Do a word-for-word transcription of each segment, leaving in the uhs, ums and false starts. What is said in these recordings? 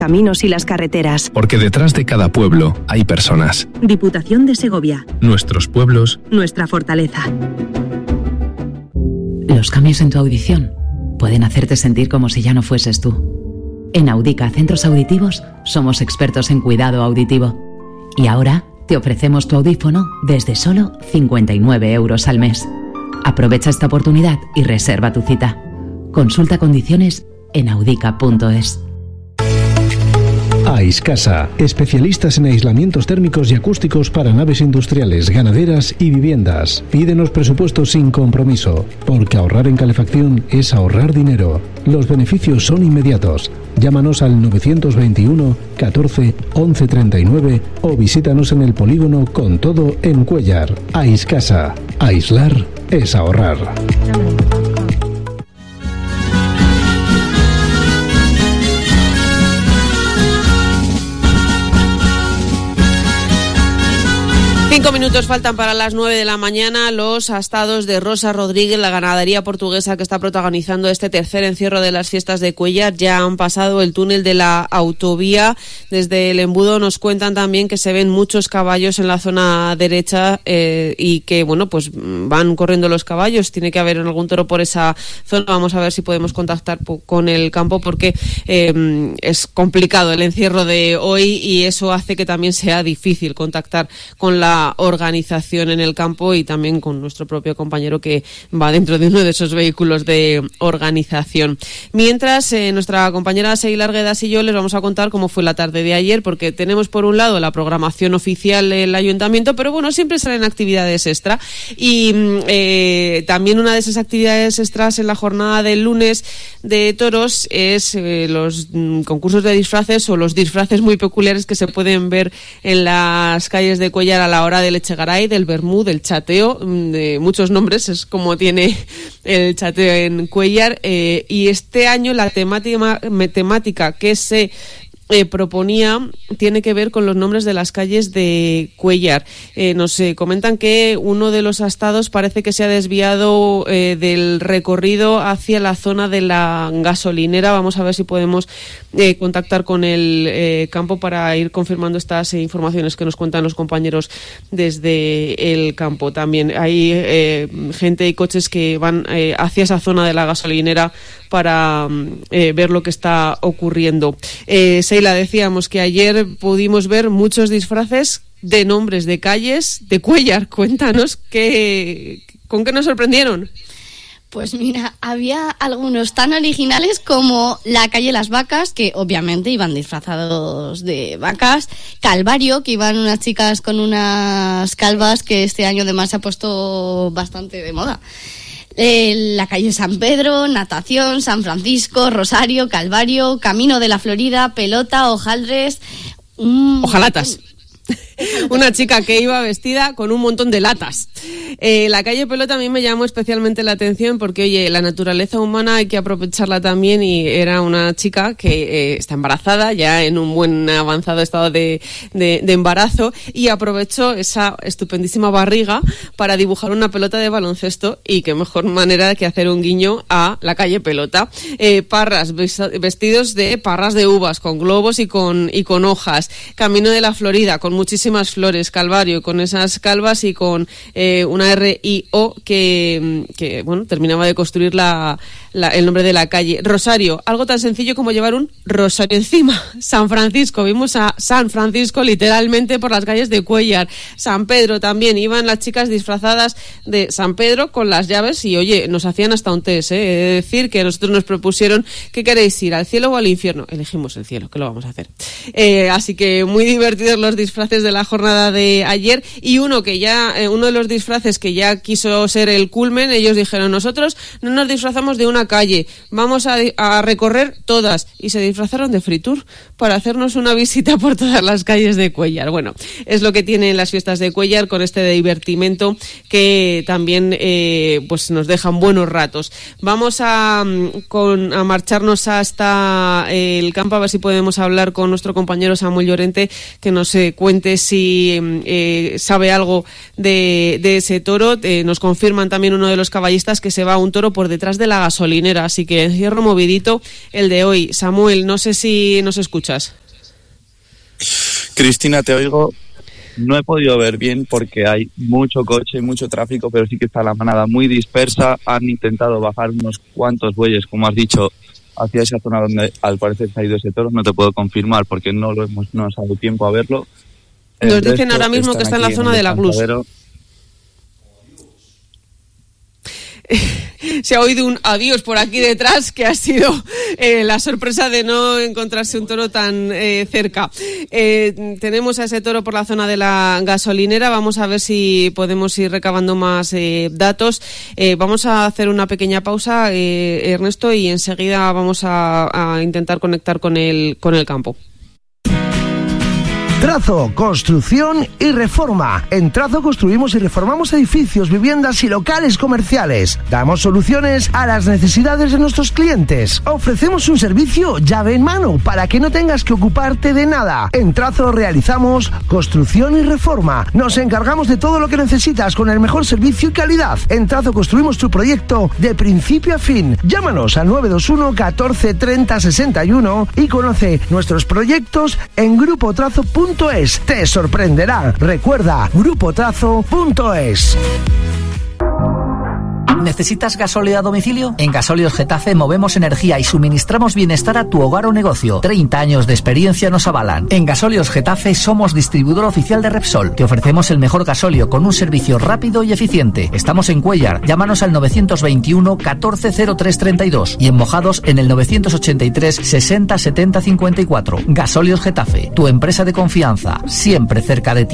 caminos y las carreteras. Porque detrás de cada pueblo hay personas. Diputación de Segovia. Nuestros pueblos. Nuestra fortaleza. Los cambios en tu audición pueden hacerte sentir como si ya no fueses tú. En Audica Centros Auditivos somos expertos en cuidado auditivo. Y ahora te ofrecemos tu audífono desde solo cincuenta y nueve euros al mes. Aprovecha esta oportunidad y reserva tu cita. Consulta condiciones en audica punto es. Aiscasa, especialistas en aislamientos térmicos y acústicos para naves industriales, ganaderas y viviendas. Pídenos presupuestos sin compromiso, porque ahorrar en calefacción es ahorrar dinero. Los beneficios son inmediatos. Llámanos al novecientos veintiuno catorce once treinta y nueve o visítanos en el polígono Con Todo en Cuéllar. Aiscasa, aislar es ahorrar. Cinco minutos faltan para las nueve de la mañana. Los astados de Rosa Rodríguez, la ganadería portuguesa que está protagonizando este tercer encierro de las fiestas de Cuéllar, ya han pasado el túnel de la autovía. Desde el embudo nos cuentan también que se ven muchos caballos en la zona derecha eh, y que, bueno, pues van corriendo los caballos. Tiene que haber algún toro por esa zona. Vamos a ver si podemos contactar con el campo porque eh, es complicado el encierro de hoy y eso hace que también sea difícil contactar con la organización en el campo y también con nuestro propio compañero que va dentro de uno de esos vehículos de organización. Mientras, eh, nuestra compañera Seila Arguedas y yo les vamos a contar cómo fue la tarde de ayer, porque tenemos por un lado la programación oficial del ayuntamiento, pero bueno, siempre salen actividades extra y eh, también una de esas actividades extras en la jornada del lunes de toros es eh, los mm, concursos de disfraces o los disfraces muy peculiares que se pueden ver en las calles de Cuéllar a la hora del Echegaray, del vermú, del chateo, de muchos nombres, es como tiene el chateo en Cuéllar, eh, y este año la temática, temática que se Eh, proponía tiene que ver con los nombres de las calles de Cuéllar. Eh, nos eh, comentan que uno de los astados parece que se ha desviado eh, del recorrido hacia la zona de la gasolinera. Vamos a ver si podemos eh, contactar con el eh, campo para ir confirmando estas eh, informaciones que nos cuentan los compañeros desde el campo. También hay eh, gente y coches que van eh, hacia esa zona de la gasolinera para eh, ver lo que está ocurriendo. Eh, Seila, decíamos que ayer pudimos ver muchos disfraces de nombres de calles de Cuéllar. Cuéntanos, qué, ¿con qué nos sorprendieron? Pues mira, había algunos tan originales como la calle Las Vacas, que obviamente iban disfrazados de vacas, Calvario, que iban unas chicas con unas calvas que este año además se ha puesto bastante de moda. Eh, la calle San Pedro, Natación, San Francisco, Rosario, Calvario, Camino de la Florida, Pelota, Hojaldres... Mm, Hojalatas. Una chica que iba vestida con un montón de latas. Eh, la calle Pelota a mí me llamó especialmente la atención porque, oye, la naturaleza humana hay que aprovecharla también y era una chica que eh, está embarazada, ya en un buen avanzado estado de, de, de embarazo, y aprovechó esa estupendísima barriga para dibujar una pelota de baloncesto, y qué mejor manera que hacer un guiño a la calle Pelota. Eh, parras, vestidos de parras de uvas, con globos y con, y con hojas. Camino de la Florida, con muchísimas flores, Calvario, con esas calvas y con eh, una R I O que, que bueno, terminaba de construir la, la, el nombre de la calle. Rosario, algo tan sencillo como llevar un rosario encima. San Francisco, vimos a San Francisco literalmente por las calles de Cuéllar. San Pedro también, iban las chicas disfrazadas de San Pedro con las llaves y, oye, nos hacían hasta un test, ¿eh? He de decir que a nosotros nos propusieron, ¿qué queréis ir, al cielo o al infierno? Elegimos el cielo, ¿qué lo vamos a hacer? Eh, así que muy divertidos los disfraces de la jornada de ayer, y uno que ya eh, uno de los disfraces que ya quiso ser el culmen. Ellos dijeron: nosotros no nos disfrazamos de una calle, vamos a, a recorrer todas, y se disfrazaron de Fritur para hacernos una visita por todas las calles de Cuéllar. Bueno, es lo que tienen las fiestas de Cuéllar, con este divertimento que también eh, pues nos dejan buenos ratos. Vamos a, con, a marcharnos hasta el campo a ver si podemos hablar con nuestro compañero Samuel Llorente, que nos eh, cuente si si eh, sabe algo de, de ese toro. Eh, nos confirman también uno de los caballistas que se va a un toro por detrás de la gasolinera, así que cierro movidito el de hoy. Samuel, no sé si nos escuchas. Cristina, te oigo. No he podido ver bien porque hay mucho coche, mucho tráfico, pero sí que está la manada muy dispersa. Han intentado bajar unos cuantos bueyes, como has dicho, hacia esa zona donde al parecer se ha ido ese toro. No te puedo confirmar porque no lo hemos, no nos ha dado tiempo a verlo. Nos El dicen ahora mismo que está en la zona de la Glus. Se ha oído un adiós por aquí detrás, que ha sido eh, la sorpresa de no encontrarse un toro tan eh, cerca. Eh, tenemos a ese toro por la zona de la gasolinera. Vamos a ver si podemos ir recabando más eh, datos. Eh, vamos a hacer una pequeña pausa, eh, Ernesto, y enseguida vamos a, a intentar conectar con el, con el campo. Trazo, construcción y reforma. En Trazo construimos y reformamos edificios, viviendas y locales comerciales. Damos soluciones a las necesidades de nuestros clientes. Ofrecemos un servicio llave en mano para que no tengas que ocuparte de nada. En Trazo realizamos construcción y reforma. Nos encargamos de todo lo que necesitas con el mejor servicio y calidad. En Trazo construimos tu proyecto de principio a fin. Llámanos al nueve dos uno catorce treinta sesenta y uno y conoce nuestros proyectos en grupo trazo punto es. Te sorprenderá. Recuerda, grupo trazo punto es. ¿Necesitas gasóleo a domicilio? En Gasóleos Getafe movemos energía y suministramos bienestar a tu hogar o negocio. treinta años de experiencia nos avalan. En Gasóleos Getafe somos distribuidor oficial de Repsol. Te ofrecemos el mejor gasóleo con un servicio rápido y eficiente. Estamos en Cuéllar. Llámanos al novecientos veintiuno catorce cero tres treinta y dos y en Mojados en el novecientos ochenta y tres sesenta setenta cincuenta y cuatro. Gasóleos Getafe, tu empresa de confianza, siempre cerca de ti.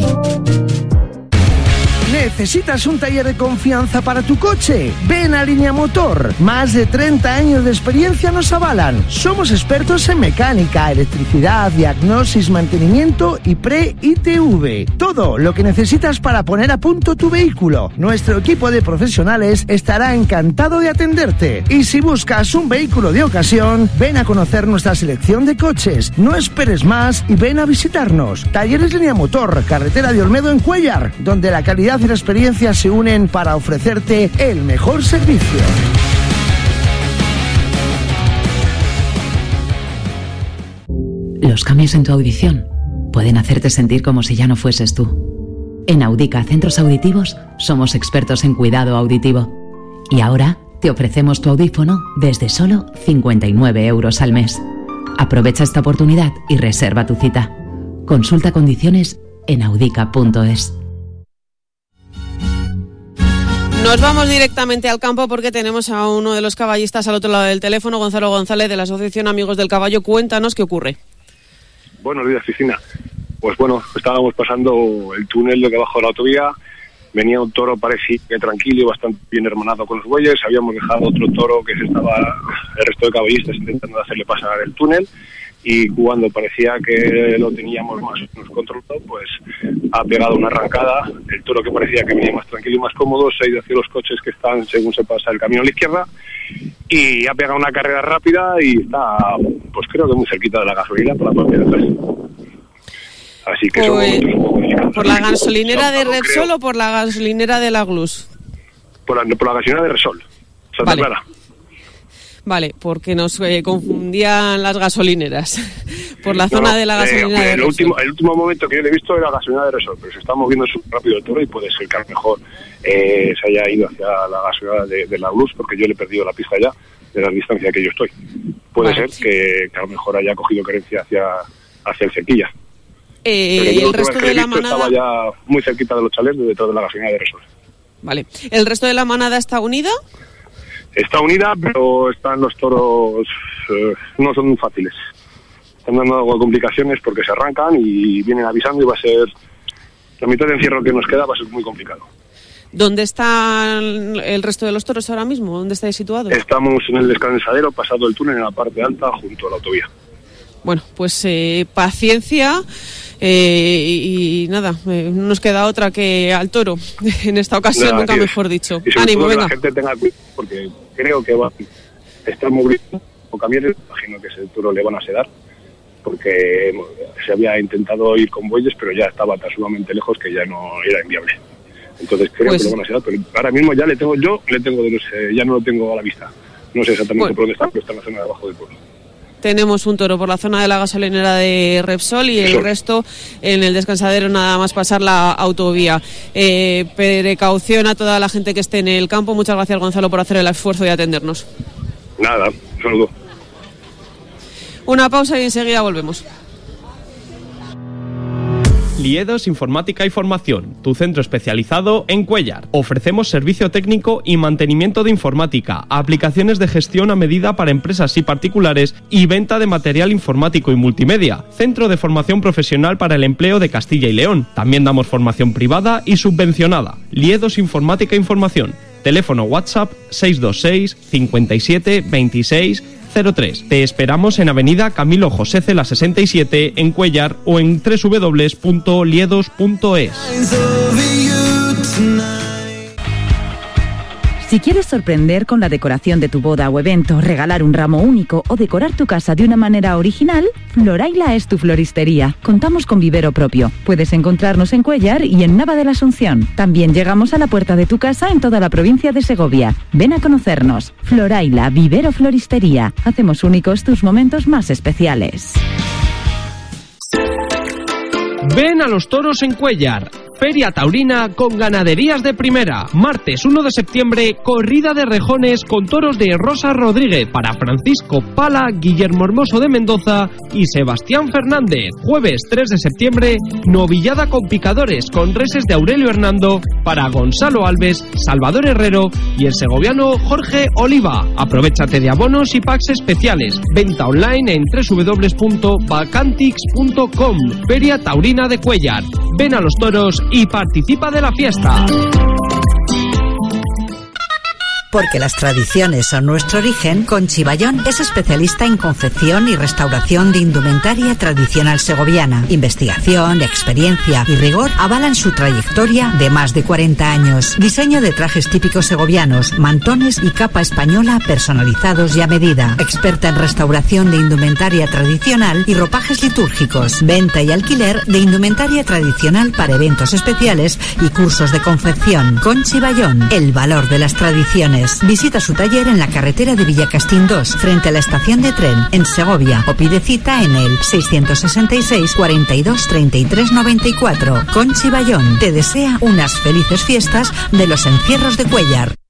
¿Necesitas un taller de confianza para tu coche? Ven a Línea Motor. Más de treinta años de experiencia nos avalan. Somos expertos en mecánica, electricidad, diagnosis, mantenimiento y pre-I T V. Todo lo que necesitas para poner a punto tu vehículo. Nuestro equipo de profesionales estará encantado de atenderte. Y si buscas un vehículo de ocasión, ven a conocer nuestra selección de coches. No esperes más y ven a visitarnos. Talleres Línea Motor, carretera de Olmedo en Cuéllar, donde la calidad y la experiencia se unen para ofrecerte el mejor servicio. Los cambios en tu audición pueden hacerte sentir como si ya no fueses tú. En Audica Centros Auditivos somos expertos en cuidado auditivo. Y ahora te ofrecemos tu audífono desde solo cincuenta y nueve euros al mes. Aprovecha esta oportunidad y reserva tu cita. Consulta condiciones en audica punto es. Nos vamos directamente al campo porque tenemos a uno de los caballistas al otro lado del teléfono, Gonzalo González, de la Asociación Amigos del Caballo. Cuéntanos qué ocurre. Buenos días, Cristina. Pues bueno, estábamos pasando el túnel de debajo de la autovía, venía un toro parecía tranquilo y bastante bien hermanado con los bueyes, habíamos dejado otro toro que se estaba, el resto de caballistas intentando hacerle pasar el túnel, y cuando parecía que lo teníamos más o menos controlado, pues ha pegado una arrancada. El toro, que parecía que venía más tranquilo y más cómodo, se ha ido hacia los coches que están según se pasa el camino a la izquierda y ha pegado una carrera rápida y está, pues creo que muy cerquita de la gasolina, por la parte de atrás. Así que pues, son un poco delicados. ¿Por la gasolinera de Repsol o por la gasolinera de la Glus? Por la, por la gasolinera de Repsol, Santa vale. Clara. Vale, porque nos eh, confundían las gasolineras. Por la zona no, de la gasolinera eh, de el Repsol. último, el último momento que yo le he visto era la gasolinera de Repsol, pero se está moviendo súper rápido el toro y puede ser que a lo mejor eh, se haya ido hacia la gasolinera de, de la Glus, porque yo le he perdido la pista ya de la distancia que yo estoy. Puede vale. ser que, que a lo mejor haya cogido querencia hacia, hacia el Cerquilla. Eh, ¿Y el resto de la manada? Estaba ya muy cerquita de los chalés, detrás de la gasolinera de Repsol. Vale. ¿El resto de la manada está unida? Está unida, pero están los toros, eh, no son muy fáciles. Están dando algo de complicaciones porque se arrancan y vienen avisando y va a ser, la mitad de encierro que nos queda va a ser muy complicado. ¿Dónde están el resto de los toros ahora mismo? ¿Dónde estáis situados? Estamos en el descansadero, pasado el túnel en la parte alta, junto a la autovía. Bueno, pues eh, paciencia eh, y, y nada, eh, no nos queda otra que al toro en esta ocasión, nada, nunca mejor dicho. Y sobre Ánimo, todo que venga. la gente tenga cuidado, porque creo que va a estar moviendo o cambiar, imagino que ese toro le van a sedar, porque se había intentado ir con bueyes, pero ya estaba tan sumamente lejos que ya no era inviable. Entonces creo pues, que lo van a hacer, pero ahora mismo ya le tengo, yo le tengo, de los, eh, ya no lo tengo a la vista. No sé exactamente bueno. por dónde está, pero está en la zona de abajo del pueblo. Tenemos un toro por la zona de la gasolinera de Repsol y el Sol. resto en el descansadero, nada más pasar la autovía. Eh, precaución a toda la gente que esté en el campo. Muchas gracias, Gonzalo, por hacer el esfuerzo de atendernos. Nada, un saludo. Una pausa y enseguida volvemos. Liedos Informática y Formación, tu centro especializado en Cuéllar. Ofrecemos servicio técnico y mantenimiento de informática, aplicaciones de gestión a medida para empresas y particulares y venta de material informático y multimedia. Centro de formación profesional para el empleo de Castilla y León. También damos formación privada y subvencionada. Liedos Informática e Información. Teléfono WhatsApp seis dos seis, cincuenta y siete, veintiséis, cero tres. Te esperamos en Avenida Camilo José Cela sesenta y siete en Cuéllar o en doble u doble u doble u punto liedos punto es. Si quieres sorprender con la decoración de tu boda o evento, regalar un ramo único o decorar tu casa de una manera original, Floraila es tu floristería. Contamos con vivero propio. Puedes encontrarnos en Cuéllar y en Nava de la Asunción. También llegamos a la puerta de tu casa en toda la provincia de Segovia. Ven a conocernos. Floraila, vivero floristería. Hacemos únicos tus momentos más especiales. Ven a los toros en Cuéllar. Feria taurina con ganaderías de primera. Martes uno de septiembre, corrida de rejones con toros de Rosa Rodríguez para Francisco Pala, Guillermo Hermoso de Mendoza y Sebastián Fernández. Jueves tres de septiembre, novillada con picadores con reses de Aurelio Hernando para Gonzalo Alves, Salvador Herrero y el segoviano Jorge Oliva. Aprovechate de abonos y packs especiales. Venta online en doble u doble u doble u punto vacantix punto com. Feria taurina de Cuéllar. Ven a los toros y participa de la fiesta. Porque las tradiciones son nuestro origen, Conchi Bayón es especialista en confección y restauración de indumentaria tradicional segoviana. Investigación, experiencia y rigor avalan su trayectoria de más de cuarenta años. Diseño de trajes típicos segovianos, mantones y capa española personalizados y a medida. Experta en restauración de indumentaria tradicional y ropajes litúrgicos. Venta y alquiler de indumentaria tradicional para eventos especiales y cursos de confección. Conchi Bayón, el valor de las tradiciones. Visita su taller en la carretera de Villacastín dos, frente a la estación de tren, en Segovia, o pide cita en el seiscientos sesenta y seis, cuarenta y dos, treinta y tres noventa y cuatro. Conchi Bayón te desea unas felices fiestas de los encierros de Cuéllar.